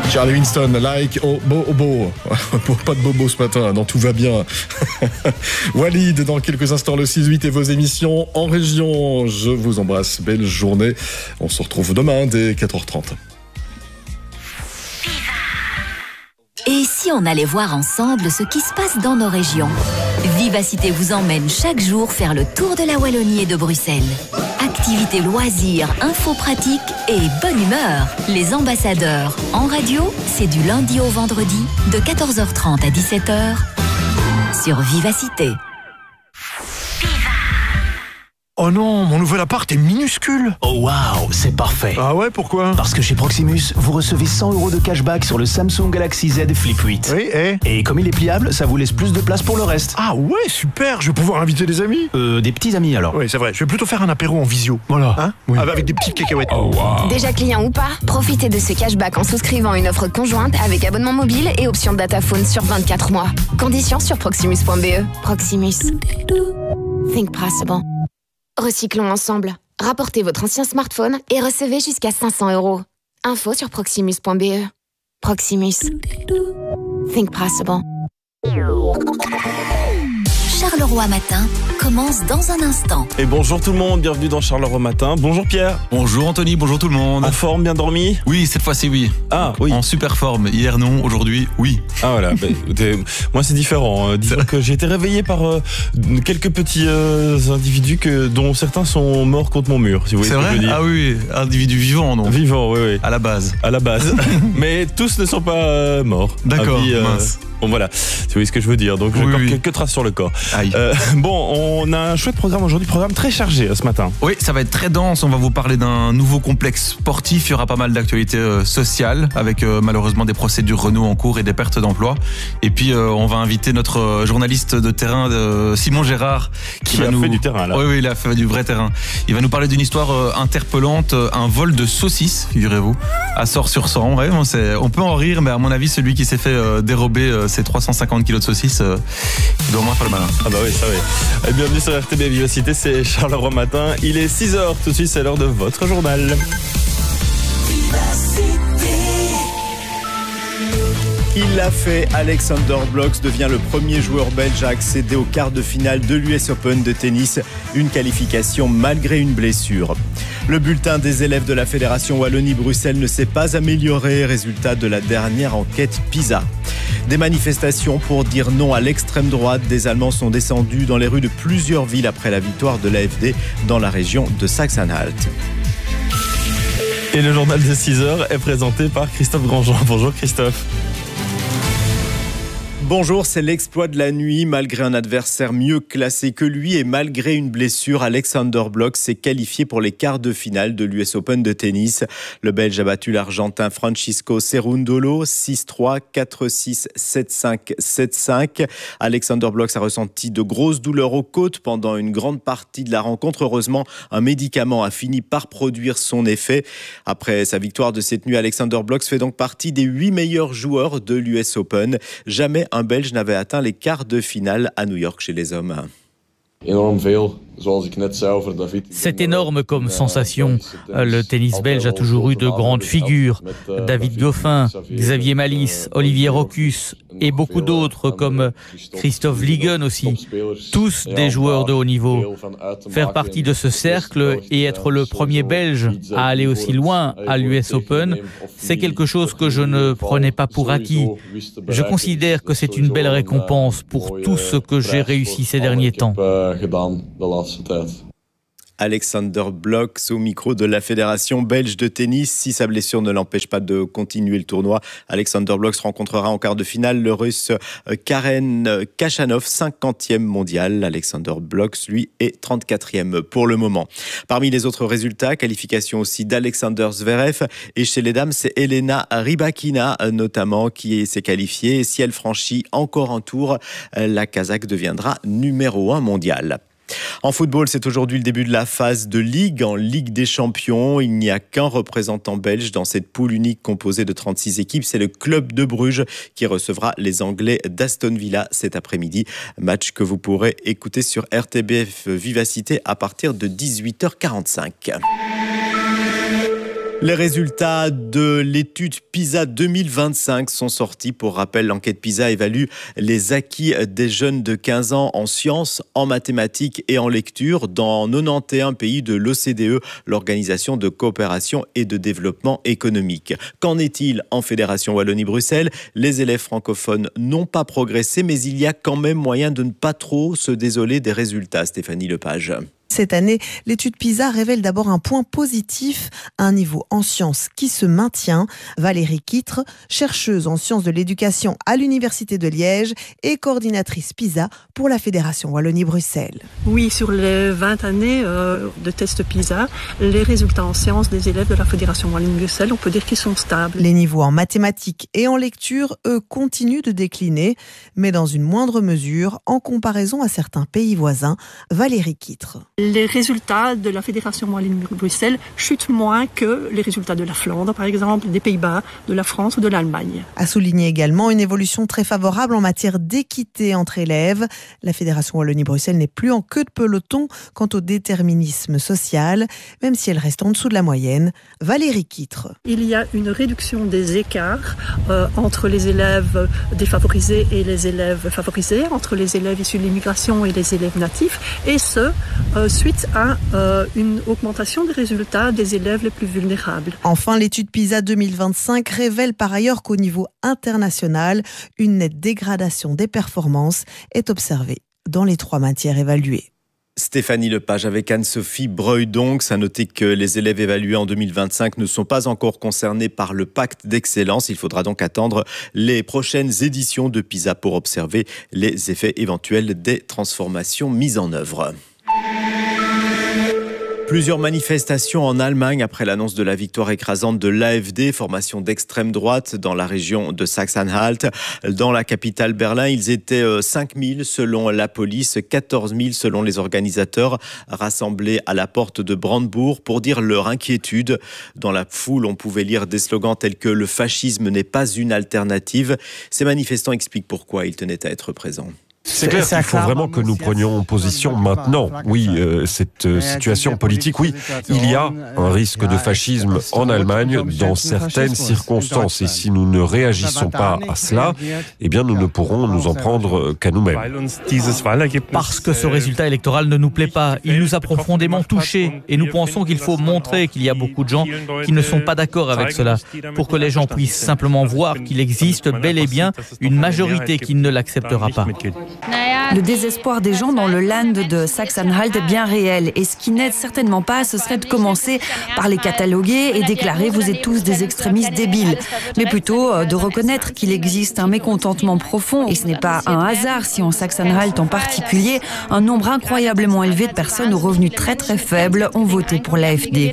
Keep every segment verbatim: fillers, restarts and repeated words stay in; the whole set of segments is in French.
Charlie Winston, like oh bobo. Pas de bobo ce matin, non, tout va bien. Walid, dans quelques instants, le six huit et vos émissions en région. Je vous embrasse, belle journée. On se retrouve demain dès quatre heures trente. Et si on allait voir ensemble ce qui se passe dans nos régions? Vivacité vous emmène chaque jour faire le tour de la Wallonie et de Bruxelles. Activités, loisirs, infos pratiques et bonne humeur. Les ambassadeurs en radio, c'est du lundi au vendredi de quatorze heures trente à dix-sept heures sur Vivacité. Oh non, mon nouvel appart est minuscule. Oh waouh, c'est parfait. Ah ouais, pourquoi? Parce que chez Proximus, vous recevez cent euros de cashback sur le Samsung Galaxy Z Flip huit. Oui, et Et comme il est pliable, ça vous laisse plus de place pour le reste. Ah ouais, super, je vais pouvoir inviter des amis. Euh, des petits amis alors. Oui, c'est vrai, je vais plutôt faire un apéro en visio. Voilà. Hein Oui. Avec des petites cacahuètes. Oh wow. Déjà client ou pas, profitez de ce cashback en souscrivant une offre conjointe avec abonnement mobile et option dataphone sur vingt-quatre mois. Conditions sur proximus point b e. Proximus. Think possible. Recyclons ensemble. Rapportez votre ancien smartphone et recevez jusqu'à cinq cents euros. Info sur proximus point b e. Proximus. Think possible. Charleroi Matin commence dans un instant. Et bonjour tout le monde, bienvenue dans Charleroi Matin. Bonjour Pierre. Bonjour Anthony, bonjour tout le monde. En forme, bien dormi? Oui, cette fois-ci oui. Ah oui. En super forme. Hier non, aujourd'hui oui. Ah voilà, bah, écoutez, moi c'est différent. Euh, disons que j'ai été réveillé par euh, quelques petits euh, individus que, dont certains sont morts contre mon mur, si vous voyez C'est ce que vrai? je veux dire. Ah oui, individu vivant non? Vivant, oui, oui. À la base. À la base. Mais tous ne sont pas euh, morts. D'accord, Avis, euh, mince. Bon voilà, si vous voyez ce que je veux dire. Donc j'ai Oui, encore oui. quelques traces sur le corps. Aïe. Euh, bon, on a un chouette programme aujourd'hui, programme très chargé euh, ce matin. Oui, ça va être très dense. On va vous parler d'un nouveau complexe sportif. Il y aura pas mal d'actualités euh, sociales avec euh, malheureusement des procédures Renault en cours et des pertes d'emploi. Et puis euh, on va inviter notre euh, journaliste de terrain, euh, Simon Gérard, qui, Qui va a nous fait du terrain là. Oui, oui, il a fait du vrai terrain. Il va nous parler d'une histoire euh, interpellante, euh, un vol de saucisses, figurez-vous, à Sort-sur-Sang. Ouais, bon, c'est- on peut en rire, mais à mon avis, celui qui s'est fait euh, dérober euh, ses trois cent cinquante kilos de saucisses, euh, il doit au moins faire le malin. Ah bah oui, ça oui. Et bienvenue sur R T B Vivacité, c'est Charleroi Matin. Il est six heures, tout de suite c'est l'heure de votre journal. Il l'a fait, Alexander Blocks devient le premier joueur belge à accéder au quart de finale de l'U S Open de tennis, une qualification malgré une blessure. Le bulletin des élèves de la Fédération Wallonie-Bruxelles ne s'est pas amélioré, résultat de la dernière enquête PISA. Des manifestations pour dire non à l'extrême droite, des Allemands sont descendus dans les rues de plusieurs villes après la victoire de l'A F D dans la région de Saxe-Anhalt. Et le journal de six heures est présenté par Christophe Grandjean. Bonjour Christophe. Bonjour, c'est l'exploit de la nuit. Malgré un adversaire mieux classé que lui et malgré une blessure, Alexander Blocks s'est qualifié pour les quarts de finale de l'U S Open de tennis. Le Belge a battu l'Argentin Francisco Cerundolo six trois, quatre six, sept cinq, sept cinq. Alexander Blocks a ressenti de grosses douleurs aux côtes pendant une grande partie de la rencontre. Heureusement, un médicament a fini par produire son effet. Après sa victoire de cette nuit, Alexander Blocks fait donc partie des huit meilleurs joueurs de l'U S Open. Jamais un Belge n'avait atteint les quarts de finale à New York chez les hommes. C'est énorme comme sensation. Le tennis belge a toujours eu de grandes figures. David Goffin, Xavier Malisse, Olivier Rocus et beaucoup d'autres comme Christophe Ligon aussi. Tous des joueurs de haut niveau. Faire partie de ce cercle et être le premier Belge à aller aussi loin à l'U S Open, c'est quelque chose que je ne prenais pas pour acquis. Je considère que c'est une belle récompense pour tout ce que j'ai réussi ces derniers temps. Alexander Blocks au micro de la Fédération belge de tennis. Si sa blessure ne l'empêche pas de continuer le tournoi, Alexander Blocks rencontrera en quart de finale le Russe Karen Khachanov, cinquantième mondial. Alexander Blocks, lui, est trente-quatrième pour le moment. Parmi les autres résultats, qualification aussi d'Alexander Zverev. Et chez les dames, c'est Elena Rybakina notamment qui s'est qualifiée. Et si elle franchit encore un tour, la Kazakh deviendra numéro un mondial. En football, c'est aujourd'hui le début de la phase de Ligue en Ligue des Champions. Il n'y a qu'un représentant belge dans cette poule unique composée de trente-six équipes. C'est le club de Bruges qui recevra les Anglais d'Aston Villa cet après-midi. Match que vous pourrez écouter sur R T B F Vivacité à partir de dix-huit heures quarante-cinq. Les résultats de l'étude PISA deux mille vingt-cinq sont sortis. Pour rappel, l'enquête PISA évalue les acquis des jeunes de quinze ans en sciences, en mathématiques et en lecture dans quatre-vingt-onze pays de l'O C D E, l'Organisation de coopération et de développement économique. Qu'en est-il en Fédération Wallonie-Bruxelles ? Les élèves francophones n'ont pas progressé, mais il y a quand même moyen de ne pas trop se désoler des résultats. Stéphanie Lepage. Cette année, l'étude PISA révèle d'abord un point positif, un niveau en sciences qui se maintient. Valérie Quitre, chercheuse en sciences de l'éducation à l'Université de Liège et coordinatrice PISA pour la Fédération Wallonie-Bruxelles. Oui, sur les vingt années euh, de tests PISA, les résultats en sciences des élèves de la Fédération Wallonie-Bruxelles, on peut dire qu'ils sont stables. Les niveaux en mathématiques et en lecture, eux, continuent de décliner, mais dans une moindre mesure en comparaison à certains pays voisins. Valérie Quitre. Les résultats de la Fédération Wallonie-Bruxelles chutent moins que les résultats de la Flandre, par exemple, des Pays-Bas, de la France ou de l'Allemagne. A souligné également une évolution très favorable en matière d'équité entre élèves. La Fédération Wallonie-Bruxelles n'est plus en queue de peloton quant au déterminisme social, même si elle reste en dessous de la moyenne. Valérie Quitre. Il y a une réduction des écarts euh, entre les élèves défavorisés et les élèves favorisés, entre les élèves issus de l'immigration et les élèves natifs, et ce, euh, suite à euh, une augmentation des résultats des élèves les plus vulnérables. Enfin, l'étude PISA deux mille vingt-cinq révèle par ailleurs qu'au niveau international, une nette dégradation des performances est observée dans les trois matières évaluées. Stéphanie Lepage avec Anne-Sophie Breuil-Donx. À noter que les élèves évalués en deux mille vingt-cinq ne sont pas encore concernés par le pacte d'excellence. Il faudra donc attendre les prochaines éditions de PISA pour observer les effets éventuels des transformations mises en œuvre. Plusieurs manifestations en Allemagne après l'annonce de la victoire écrasante de l'A F D, formation d'extrême droite dans la région de Sachsen-Anhalt. Dans la capitale Berlin, ils étaient cinq mille selon la police, quatorze mille selon les organisateurs, rassemblés à la porte de Brandebourg pour dire leur inquiétude. Dans la foule, on pouvait lire des slogans tels que « Le fascisme n'est pas une alternative ». Ces manifestants expliquent pourquoi ils tenaient à être présents. C'est clair qu'il faut vraiment que nous prenions position maintenant. Oui, euh, cette euh, situation politique, oui, il y a un risque de fascisme en Allemagne dans certaines circonstances. Et si nous ne réagissons pas à cela, eh bien nous ne pourrons nous en prendre qu'à nous-mêmes. Parce que ce résultat électoral ne nous plaît pas. Il nous a profondément touchés. Et nous pensons qu'il faut montrer qu'il y a beaucoup de gens qui ne sont pas d'accord avec cela. Pour que les gens puissent simplement voir qu'il existe bel et bien une majorité qui ne l'acceptera pas. Le désespoir des gens dans le land de Sachsen-Anhalt est bien réel. Et ce qui n'aide certainement pas, ce serait de commencer par les cataloguer et déclarer « vous êtes tous des extrémistes débiles ». Mais plutôt de reconnaître qu'il existe un mécontentement profond. Et ce n'est pas un hasard si en Sachsen-Anhalt en particulier, un nombre incroyablement élevé de personnes aux revenus très très faibles ont voté pour l'A F D.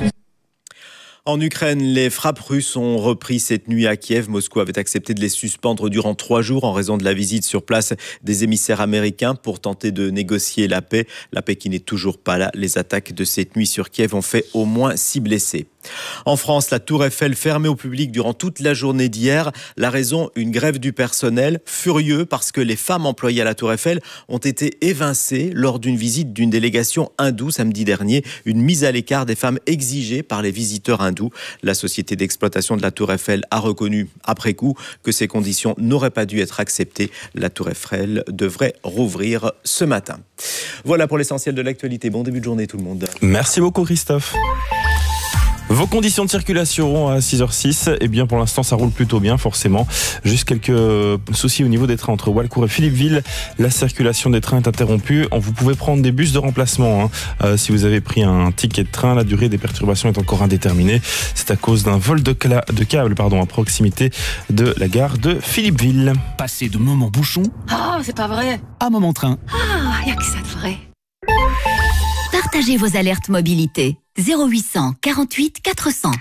En Ukraine, les frappes russes ont repris cette nuit à Kiev. Moscou avait accepté de les suspendre durant trois jours en raison de la visite sur place des émissaires américains pour tenter de négocier la paix. La paix qui n'est toujours pas là. Les attaques de cette nuit sur Kiev ont fait au moins six blessés. En France, la Tour Eiffel fermée au public durant toute la journée d'hier. La raison, une grève du personnel, furieux parce que les femmes employées à la Tour Eiffel ont été évincées lors d'une visite d'une délégation hindoue samedi dernier. Une mise à l'écart des femmes exigée par les visiteurs hindous. La société d'exploitation de la Tour Eiffel a reconnu après coup que ces conditions n'auraient pas dû être acceptées. La Tour Eiffel devrait rouvrir ce matin. Voilà pour l'essentiel de l'actualité. Bon début de journée tout le monde. Merci beaucoup Christophe. Vos conditions de circulation à six heures six, eh bien pour l'instant ça roule plutôt bien forcément. Juste quelques soucis au niveau des trains entre Walcourt et Philippeville. La circulation des trains est interrompue. Vous pouvez prendre des bus de remplacement hein. euh, si vous avez pris un ticket de train. La durée des perturbations est encore indéterminée. C'est à cause d'un vol de, cla- de câble pardon, à proximité de la gare de Philippeville. Passez de moment bouchon oh, c'est pas vrai. à moment train. Ah, y a que ça de vrai. Partagez vos alertes mobilité. zéro huit cent quarante-huit quatre cents.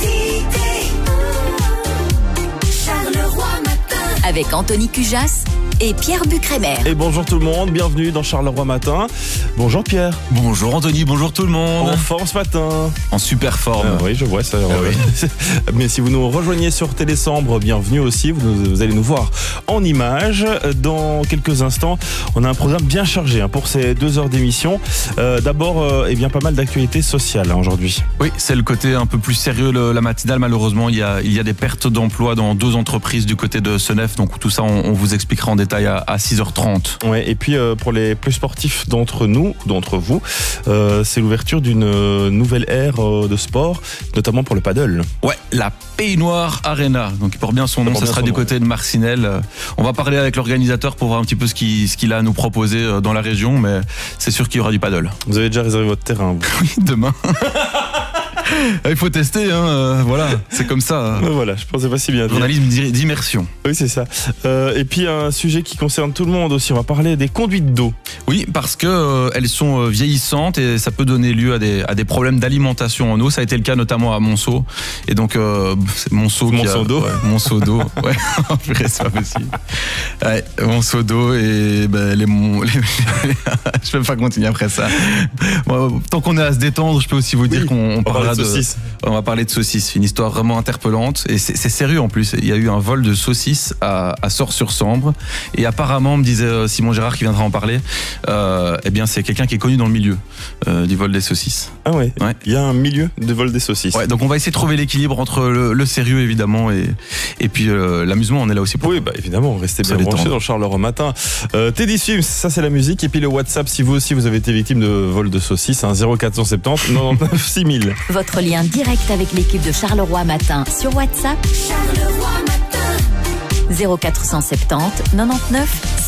Avec Anthony Cujas et Pierre Bucrémer. Et bonjour tout le monde, bienvenue dans Charleroi Matin. Bonjour Pierre. Bonjour Anthony, bonjour tout le monde. En forme ce matin. En super forme. Ah, oui, je vois ça. Ah, oui. Mais si vous nous rejoignez sur Télésambre, bienvenue aussi. Vous, nous, vous allez nous voir en images. Dans quelques instants, on a un programme bien chargé hein, pour ces deux heures d'émission. Euh, D'abord, euh, eh bien, pas mal d'actualités sociales hein, aujourd'hui. Oui, c'est le côté un peu plus sérieux, le, la matinale. Malheureusement, il y a, il y a des pertes d'emploi dans deux entreprises du côté de Senef. Donc tout ça, on, on vous expliquera en détail à, à six heures trente. Ouais, et puis euh, pour les plus sportifs d'entre nous, d'entre vous, euh, c'est l'ouverture d'une euh, nouvelle ère euh, de sport, notamment pour le paddle. Ouais, la Peignoir Arena. Donc il porte bien son nom, ça sera du côté de Marcinelle. On va parler avec l'organisateur pour voir un petit peu ce qu'il ce qu'il a à nous proposer dans la région, mais c'est sûr qu'il y aura du paddle. Vous avez déjà réservé votre terrain? Oui, demain. Il faut tester, hein, euh, voilà, c'est comme ça. Voilà, je pensais pas si bien. Journalisme d'immersion. Oui, c'est ça. Euh, et puis un sujet qui concerne tout le monde aussi, on va parler des conduites d'eau. Oui, parce que euh, elles sont vieillissantes et ça peut donner lieu à des, à des problèmes d'alimentation en eau. Ça a été le cas notamment à Monceau. Et donc, euh, c'est Monceau Monceau d'eau. Ouais, Monceau d'eau, ouais, c'est pas possible. Ouais, Monceau d'eau et ben, les, mon, les, les je peux pas continuer après ça. Bon, tant qu'on est à se détendre, je peux aussi vous dire oui, qu'on on parlera de saucisses. On va parler de saucisses, une histoire vraiment interpellante et c'est sérieux en plus. Il y a eu un vol de saucisses à, à Sors-sur-Sambre et apparemment, me disait Simon Gérard qui viendra en parler, euh, eh bien c'est quelqu'un qui est connu dans le milieu euh, du vol des saucisses. Ah ouais, ouais. Il y a un milieu de vol des saucisses. Ouais, donc on va essayer de trouver l'équilibre entre le, le sérieux évidemment et, et puis euh, l'amusement, on est là aussi pour. Oui, bah évidemment, restez bien branchés dans Charleroi Matin. Euh, Teddy Swims, ça c'est la musique et puis le WhatsApp si vous aussi vous avez été victime de vol de saucisses, hein, zéro quatre cent soixante-dix quatre-vingt-neuf six mille. Votre lien direct avec l'équipe de Charleroi Matin sur WhatsApp. Charleroi Matin. zéro quatre cent soixante-dix quatre-vingt-neuf